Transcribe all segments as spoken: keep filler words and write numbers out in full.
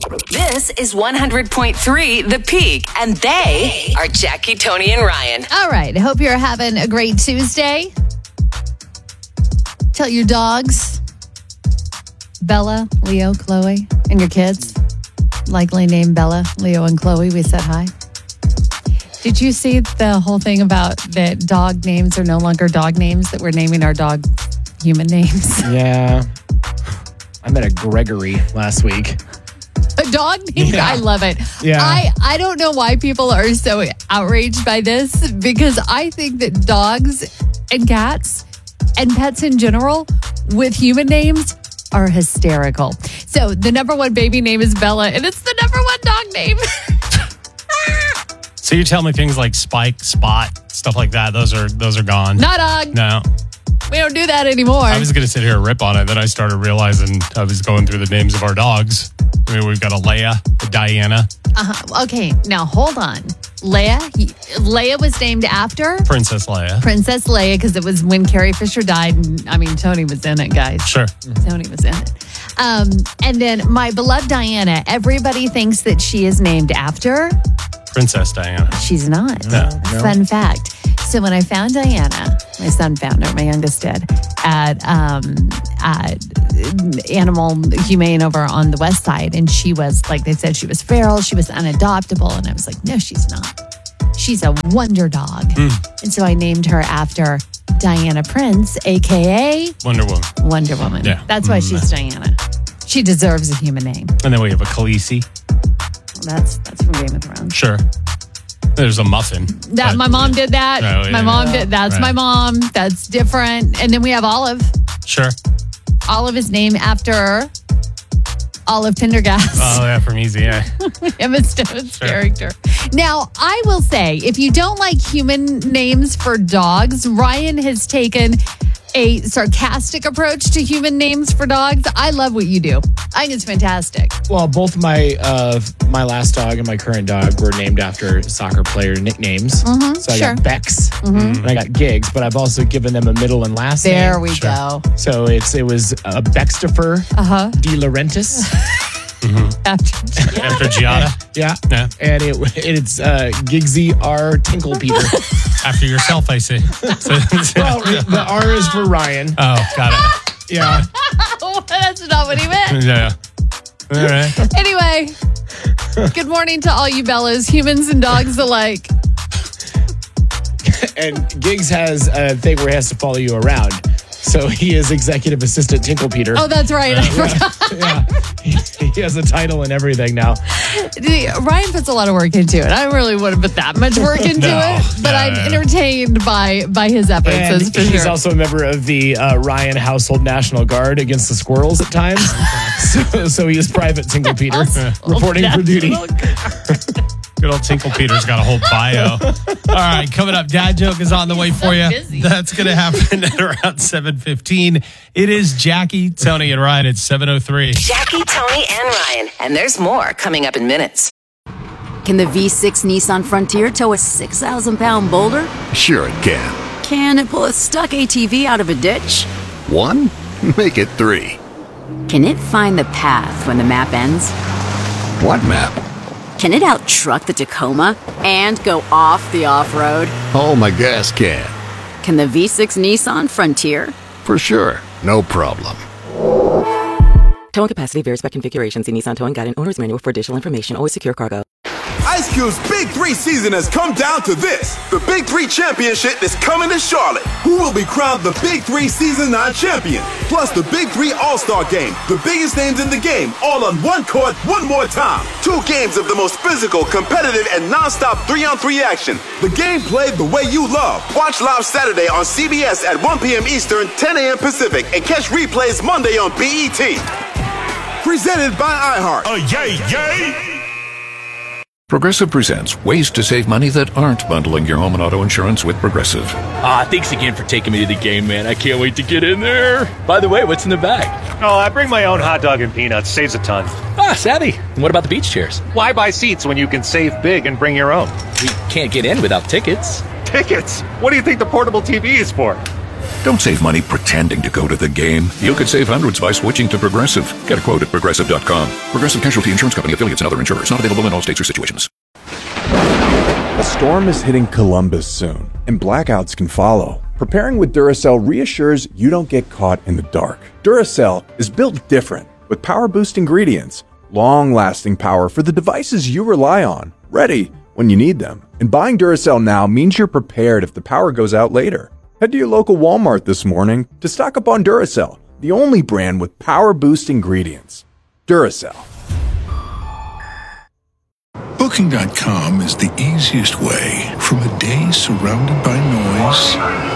This is one hundred point three The Peak, and they are Jackie, Tony, and Ryan. All right. I hope you're having a great Tuesday. Tell your dogs, Bella, Leo, Chloe, and your kids, likely named Bella, Leo, and Chloe. We said hi. Did you see the whole thing about that dog names are no longer dog names, that we're naming our dog human names? Yeah. I met a Gregory last week. A dog name? Yeah. I love it. Yeah. I, I don't know why people are so outraged by this, because I think that dogs and cats and pets in general with human names are hysterical. So the number one baby name is Bella, and it's the number one dog name. So you tell me things like Spike, Spot, stuff like that. Those are those are gone. Not dog. No. We don't do that anymore. I was going to sit here and rip on it. Then I started realizing I was going through the names of our dogs. I mean, we've got a Leia, a Diana. Uh-huh. Okay, now hold on. Leia, he, Leia was named after? Princess Leia. Princess Leia, because it was when Carrie Fisher died. And, I mean, Tony was in it, guys. Sure. Tony was in it. Um, and then my beloved Diana, everybody thinks that she is named after... Princess Diana. She's not. No. No. Fun fact. So when I found Diana, my son found her, my youngest did, at, um, at Animal Humane over on the west side. And she was, like they said, she was feral. She was unadoptable. And I was like, no, she's not. She's a wonder dog. Mm. And so I named her after Diana Prince, a k a. Wonder Woman. Wonder Woman. Yeah. That's why Mm. she's Diana. She deserves a human name. And then we have a Khaleesi. That's that's from Game of Thrones. Sure. There's a muffin. That but- my mom did that. Oh, yeah, my mom yeah. did. That's Right. my mom. That's different. And then we have Olive. Sure. Olive is named after Olive Pendergast. Oh, yeah, from Easy, yeah. Emma Stone's Sure. character. Now, I will say, if you don't like human names for dogs, Ryan has taken a sarcastic approach to human names for dogs. I love what you do. I think it's fantastic. Well, both my uh, my last dog and my current dog were named after soccer player nicknames. Mm-hmm, so I sure. got Bex and I got Giggs, but I've also given them a middle and last There name. we Sure. go. So it's it was uh, Bextifer Uh-huh. De Laurentiis. After, After Giada. Yeah. Yeah. And it it's uh, Giggsy R. Tinklepeter. After yourself, I see. So- Well, the R is for Ryan. oh, got it. Yeah. oh, that's not what he meant. Yeah. All right. Anyway, good morning to all you Bellas, humans and dogs alike. And Giggs has a thing where he has to follow you around. So he is executive assistant Tinklepeter. Oh, that's right. I forgot. Yeah. He, he has a title and everything now. Ryan puts a lot of work into it. I really wouldn't put that much work into No, it, but no, I'm no. entertained by by his efforts. And That's for he's sure. also a member of the uh, Ryan Household National Guard against the squirrels at times. so, so he is private Tinklepeter, reporting for duty. Good old Tinkle Peter's got a whole bio. All right, coming up, Dad Joke is on the way for you. busy. That's going to happen at around seven fifteen. It is Jackie, Tony, and Ryan at seven oh three. Jackie, Tony, and Ryan. And there's more coming up in minutes. Can the V six Nissan Frontier tow a six thousand pound boulder? Sure it can. Can it pull a stuck A T V out of a ditch? One? Make it three. Can it find the path when the map ends? What map? Can it out-truck the Tacoma and go off the off-road? Oh, my gas can. Can the V six Nissan Frontier? For sure. No problem. Towing capacity varies by configuration. See Nissan Towing Guide and Owner's Manual for additional information. Always secure cargo. Ice Cube's Big Three season has come down to this. The Big Three Championship is coming to Charlotte. Who will be crowned the Big Three Season nine champion? Plus the Big Three All-Star Game. The biggest names in the game, all on one court, one more time. Two games of the most physical, competitive, and non-stop three-on-three action. The game played the way you love. Watch live Saturday on C B S at one p.m. Eastern, ten a.m. Pacific, and catch replays Monday on B E T. Presented by iHeart. Oh, yay, yay! Progressive presents ways to save money that aren't bundling your home and auto insurance with Progressive. Ah, thanks again for taking me to the game, man. I can't wait to get in there. By the way, what's in the bag? Oh, I bring my own hot dog and peanuts. Saves a ton. Ah, savvy. And what about the beach chairs? Why buy seats when you can save big and bring your own? We can't get in without tickets. Tickets? What do you think the portable T V is for? Don't save money pretending to go to the game. You could save hundreds by switching to Progressive. Get a quote at Progressive dot com. Progressive Casualty Insurance Company, affiliates, and other insurers. Not available in all states or situations. A storm is hitting Columbus soon, and blackouts can follow. Preparing with Duracell reassures you don't get caught in the dark. Duracell is built different, with power boost ingredients, long-lasting power for the devices you rely on, ready when you need them. And buying Duracell now means you're prepared if the power goes out later. Head to your local Walmart this morning to stock up on Duracell, the only brand with power boost ingredients. Duracell. Booking dot com is the easiest way from a day surrounded by noise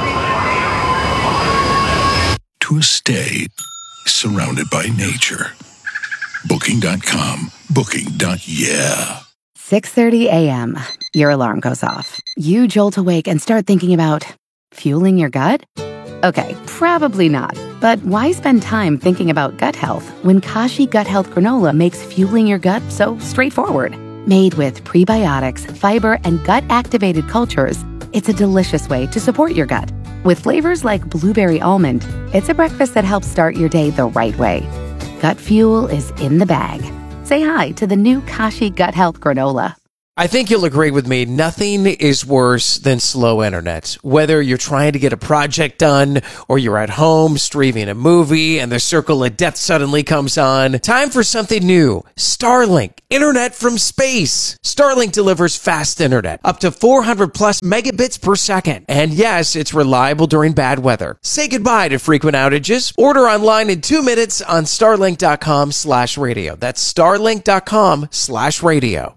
to a stay surrounded by nature. Booking dot com. Booking. Yeah. six thirty a.m. Your alarm goes off. You jolt awake and start thinking about fueling your gut? Okay, probably not. But why spend time thinking about gut health when Kashi Gut Health Granola makes fueling your gut so straightforward? Made with prebiotics, fiber, and gut-activated cultures, it's a delicious way to support your gut. With flavors like blueberry almond, it's a breakfast that helps start your day the right way. Gut fuel is in the bag. Say hi to the new Kashi Gut Health Granola. I think you'll agree with me, nothing is worse than slow internet. Whether you're trying to get a project done or you're at home streaming a movie and the circle of death suddenly comes on, time for something new. Starlink, internet from space. Starlink delivers fast internet, up to four hundred plus megabits per second. And yes, it's reliable during bad weather. Say goodbye to frequent outages. Order online in two minutes on starlink.com slash radio. That's starlink.com slash radio.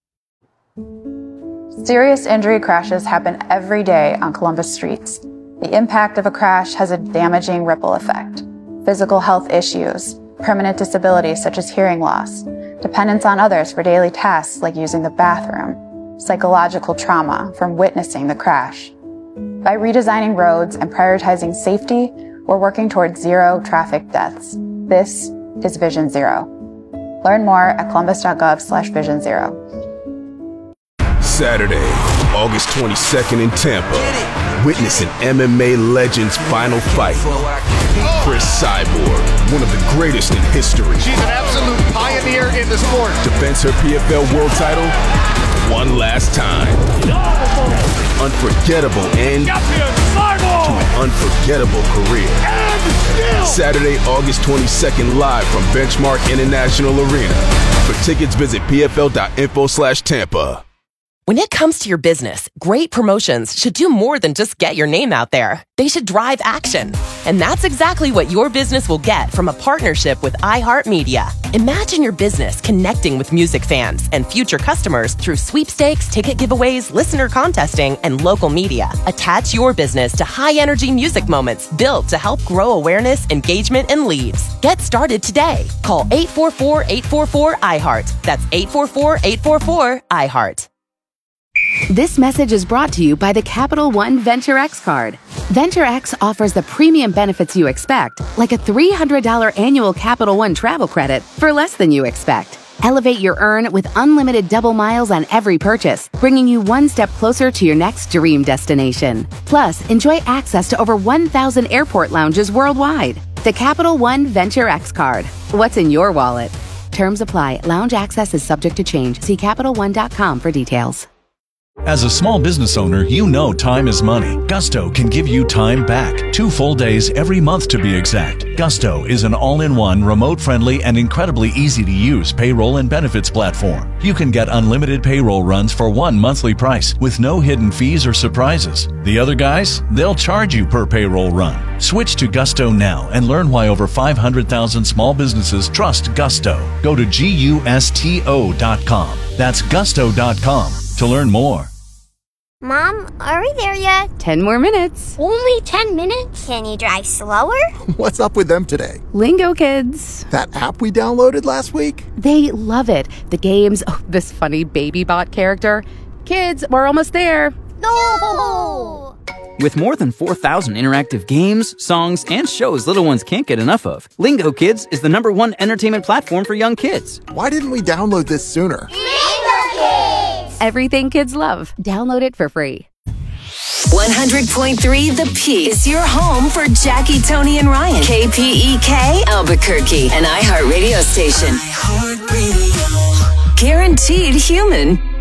Serious injury crashes happen every day on Columbus streets. The impact of a crash has a damaging ripple effect. Physical health issues, permanent disabilities such as hearing loss, dependence on others for daily tasks like using the bathroom, psychological trauma from witnessing the crash. By redesigning roads and prioritizing safety, we're working towards zero traffic deaths. This is Vision Zero. Learn more at columbus.gov slash vision zero. Saturday, August twenty-second in Tampa. Witness an M M A legend's final fight. Chris Cyborg, one of the greatest in history. She's an absolute pioneer in the sport. Defends her P F L world title one last time. Unforgettable end to an unforgettable career. Saturday, August twenty-second, live from Benchmark International Arena. For tickets, visit pfl.info slash Tampa. When it comes to your business, great promotions should do more than just get your name out there. They should drive action. And that's exactly what your business will get from a partnership with iHeartMedia. Imagine your business connecting with music fans and future customers through sweepstakes, ticket giveaways, listener contesting, and local media. Attach your business to high-energy music moments built to help grow awareness, engagement, and leads. Get started today. Call eight four four, eight four four, I heart. That's eight four four, eight four four, I heart. This message is brought to you by the Capital One Venture X card. Venture X offers the premium benefits you expect, like a three hundred dollars annual Capital One travel credit for less than you expect. Elevate your earn with unlimited double miles on every purchase, bringing you one step closer to your next dream destination. Plus, enjoy access to over one thousand airport lounges worldwide. The Capital One Venture X card. What's in your wallet? Terms apply. Lounge access is subject to change. See Capital One dot com for details. As a small business owner, you know time is money. Gusto can give you time back. Two full days every month to be exact. Gusto is an all-in-one, remote-friendly, and incredibly easy-to-use payroll and benefits platform. You can get unlimited payroll runs for one monthly price with no hidden fees or surprises. The other guys, they'll charge you per payroll run. Switch to Gusto now and learn why over five hundred thousand small businesses trust Gusto. Go to gusto dot com. That's gusto dot com to learn more. Mom, are we there yet? Ten more minutes. Only ten minutes? Can you drive slower? What's up with them today? Lingo Kids. That app we downloaded last week? They love it. The games, oh, this funny baby bot character. Kids, we're almost there. No! With more than four thousand interactive games, songs, and shows little ones can't get enough of, Lingo Kids is the number one entertainment platform for young kids. Why didn't we download this sooner? Lingo Kids! Everything kids love. Download it for free. one hundred point three The Peak is your home for Jackie, Tony, and Ryan. K P E K, Albuquerque, an iHeart radio station. Guaranteed human.